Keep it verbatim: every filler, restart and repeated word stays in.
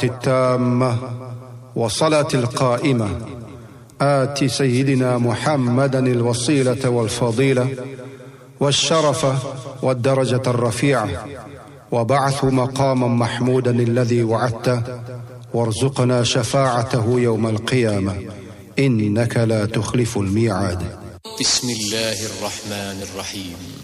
التامة وصلاة القائمة آت سيدنا محمدا الوسيلة والفضيلة والشرف والدرجة الرفيعة وبعث مقاما محمودا الذي وعدته وارزقنا شفاعته يوم القيامة إنك لا تخلف الميعاد. بسم الله الرحمن الرحيم.